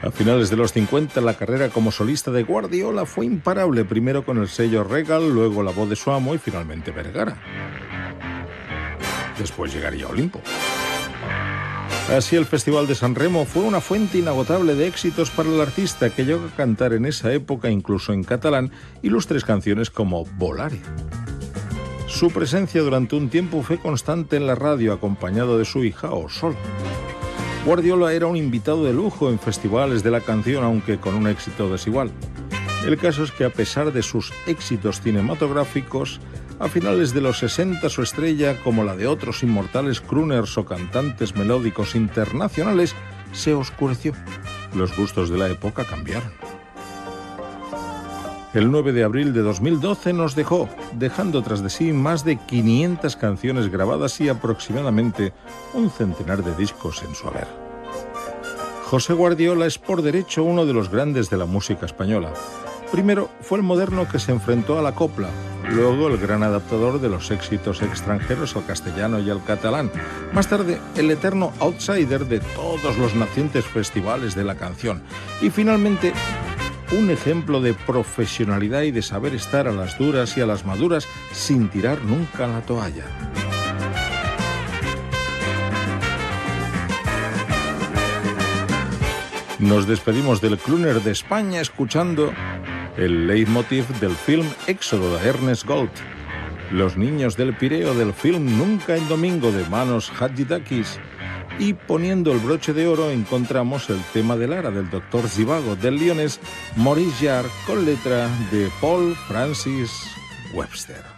A finales de los 50, la carrera como solista de Guardiola fue imparable, primero con el sello Regal, luego La Voz de su amo y finalmente Vergara. Después llegaría Olimpo. Así, el Festival de San Remo fue una fuente inagotable de éxitos para el artista, que llegó a cantar en esa época, incluso en catalán, ilustres canciones como Volare. Su presencia durante un tiempo fue constante en la radio, acompañado de su hija Osol. Guardiola era un invitado de lujo en festivales de la canción, aunque con un éxito desigual. El caso es que, a pesar de sus éxitos cinematográficos, a finales de los 60 su estrella, como la de otros inmortales crooners o cantantes melódicos internacionales, se oscureció. Los gustos de la época cambiaron. El 9 de abril de 2012 nos dejó, dejando tras de sí más de 500 canciones grabadas y aproximadamente un centenar de discos en su haber. José Guardiola es por derecho uno de los grandes de la música española. Primero fue el moderno que se enfrentó a la copla, luego el gran adaptador de los éxitos extranjeros al castellano y al catalán, más tarde el eterno outsider de todos los nacientes festivales de la canción y finalmente un ejemplo de profesionalidad y de saber estar a las duras y a las maduras sin tirar nunca la toalla. Nos despedimos del crooner de España escuchando el leitmotiv del film Éxodo de Ernest Gold, Los niños del Pireo del film Nunca en Domingo de Manos Hadjidakis, y poniendo el broche de oro encontramos el tema de Lara del Dr. Zhivago del lionés Maurice Jarre con letra de Paul Francis Webster.